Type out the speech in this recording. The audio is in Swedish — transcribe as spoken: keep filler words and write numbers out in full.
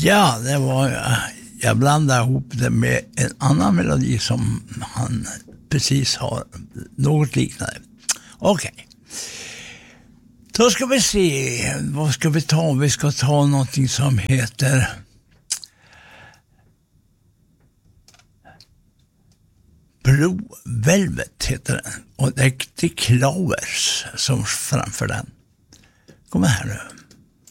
Ja, det var... Jag blandade ihop det med en annan melodi som han precis har något liknande. Okej. Okay. Då ska vi se. Vad ska vi ta? Vi ska ta någonting som heter... Blue Velvet heter den. Och det är Klavers som framför den. Kom här nu.